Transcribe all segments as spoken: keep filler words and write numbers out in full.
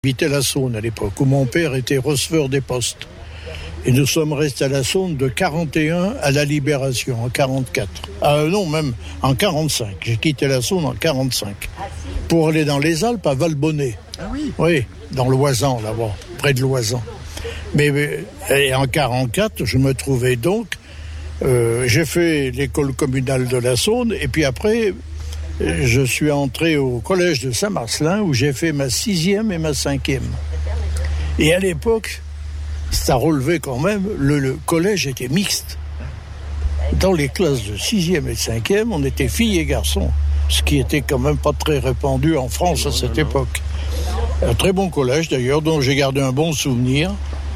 J'habitais la Saône à l'époque, où mon père était receveur des postes. Et nous sommes restés à la Saône de quarante et un à la Libération, en quarante-quatre. Ah non, même en quarante-cinq. J'ai quitté la Saône en quarante-cinq. Pour aller dans les Alpes, à Valbonnet. Ah oui? Oui, dans l'Oisan, là-bas, près de l'Oisan. Mais, mais et en quarante-quatre, je me trouvais donc... Euh, j'ai fait l'école communale de la Saône, et puis après... Je suis entré au collège de Saint-Marcelin où j'ai fait ma sixième et ma cinquième. Et à l'époque, ça relevait quand même, le, le collège était mixte. Dans les classes de sixième et de cinquième, on était filles et garçons, ce qui était quand même pas très répandu en France à cette époque. Un très bon collège d'ailleurs, dont j'ai gardé un bon souvenir.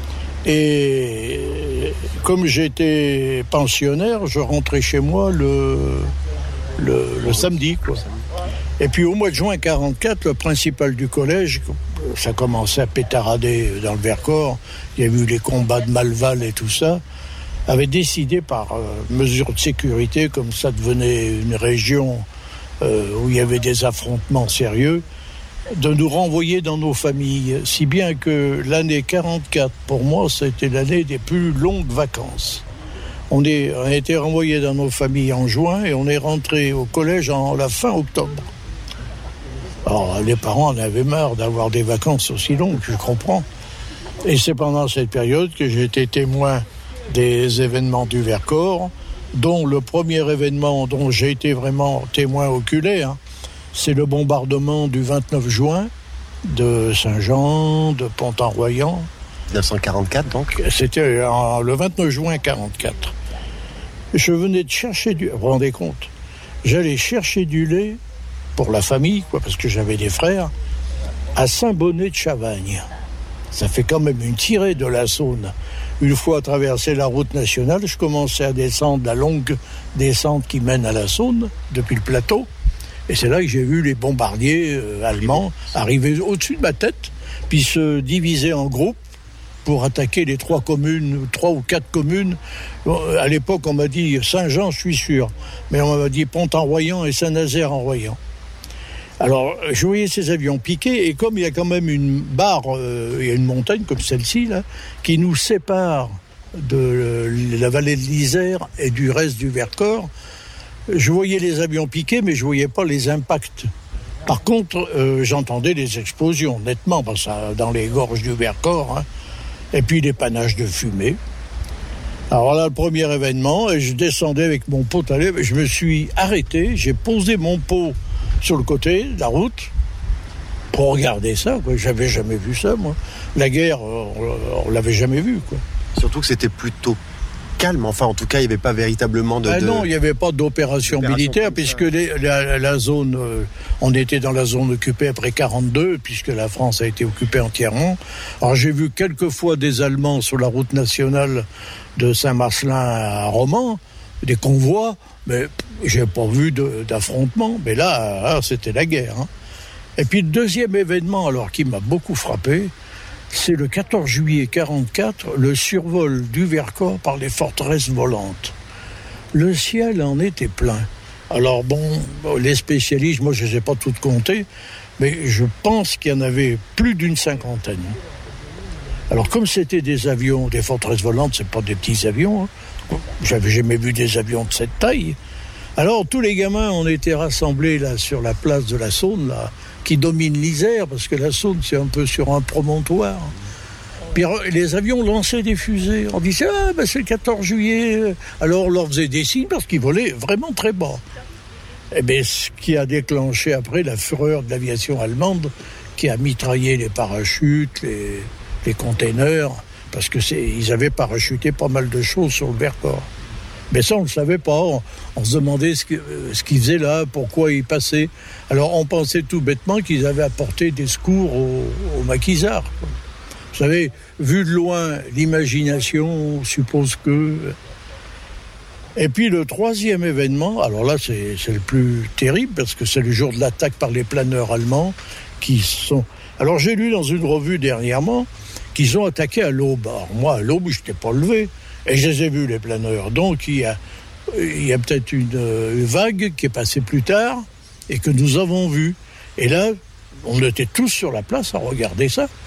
Et comme j'étais pensionnaire, je rentrais chez moi le... Le, le samedi, quoi. Et puis au mois de juin quarante-quatre, le principal du collège, ça commençait à pétarader dans le Vercors, il y a eu les combats de Malval et tout ça, avait décidé par euh, mesure de sécurité, comme ça devenait une région euh, où il y avait des affrontements sérieux, de nous renvoyer dans nos familles, si bien que l'année quarante-quatre, pour moi, c'était l'année des plus longues vacances. On, est, on a été renvoyés dans nos familles en juin et on est rentré au collège en la fin octobre. Alors, les parents en avaient marre d'avoir des vacances aussi longues, je comprends. Et c'est pendant cette période que j'ai été témoin des événements du Vercors, dont le premier événement dont j'ai été vraiment témoin oculaire, c'est le bombardement du vingt-neuf juin de Saint-Jean, de Pont-en-Royans. dix-neuf cent quarante-quatre, donc? C'était en, le vingt-neuf juin quarante-quatre. Je venais de chercher du... Vous vous rendez compte? J'allais chercher du lait pour la famille, quoi, parce que j'avais des frères, à Saint-Bonnet de Chavagne. Ça fait quand même une tirée de la Saône. Une fois traversé la route nationale, je commençais à descendre la longue descente qui mène à la Saône, depuis le plateau. Et c'est là que j'ai vu les bombardiers euh, allemands arriver au-dessus de ma tête, puis se diviser en groupes pour attaquer les trois communes, trois ou quatre communes. À l'époque, on m'a dit Saint-Jean, je suis sûr, mais on m'a dit Pont-en-Royans et Saint-Nazaire-en-Royans. Alors, je voyais ces avions piquer, et comme il y a quand même une barre, euh, il y a une montagne comme celle-ci, là, qui nous sépare de euh, la vallée de l'Isère et du reste du Vercors, je voyais les avions piquer, mais je ne voyais pas les impacts. Par contre, euh, j'entendais les explosions, nettement, parce que dans les gorges du Vercors, hein, et puis des panaches de fumée. Alors là, le premier événement, et je descendais avec mon pot à lait, je me suis arrêté, j'ai posé mon pot sur le côté de la route pour regarder ça, quoi. J'avais jamais vu ça, moi. La guerre, on, on l'avait jamais vue, quoi. Surtout que c'était plutôt calme, enfin en tout cas il n'y avait pas véritablement de... Ah de... non, il n'y avait pas d'opération, d'opération militaire, puisque les, la, la zone, euh, on était dans la zone occupée après quarante-deux, puisque la France a été occupée entièrement. Alors j'ai vu quelques fois des Allemands sur la route nationale de Saint-Marcelin à Romans, des convois, mais j'ai pas vu de, d'affrontement, mais là, là c'était la guerre, hein. Et puis le deuxième événement, alors qui m'a beaucoup frappé, c'est le quatorze juillet quarante-quatre, le survol du Vercors par les forteresses volantes. Le ciel en était plein. Alors bon, les spécialistes, moi je ne les ai pas toutes comptées, mais je pense qu'il y en avait plus d'une cinquantaine. Alors comme c'était des avions, des forteresses volantes, c'est pas des petits avions, hein. J'avais jamais vu des avions de cette taille. Alors tous les gamins, on était rassemblés là sur la place de la Saône, là, qui domine l'Isère, parce que la Saône, c'est un peu sur un promontoire. Puis les avions lançaient des fusées. On disait, ah, ben c'est le quatorze juillet. Alors on leur faisait des signes, parce qu'ils volaient vraiment très bas. Et bien, ce qui a déclenché après la fureur de l'aviation allemande, qui a mitraillé les parachutes, les, les containers, parce que c'est, ils avaient parachuté pas mal de choses sur le Vercors. Mais ça, on ne le savait pas. On, on se demandait ce, que, ce qu'ils faisaient là, pourquoi ils passaient. Alors, on pensait tout bêtement qu'ils avaient apporté des secours aux, aux maquisards. Vous savez, vu de loin, l'imagination, on suppose que... Et puis, le troisième événement, alors là, c'est, c'est le plus terrible, parce que c'est le jour de l'attaque par les planeurs allemands qui sont... Alors, j'ai lu dans une revue dernièrement qu'ils ont attaqué à l'aube. Alors, moi, à l'aube, je n'étais pas levé. Et je les ai vus, les planeurs. Donc, il y a, il y a peut-être une, une vague qui est passée plus tard et que nous avons vue. Et là, On était tous sur la place à regarder ça.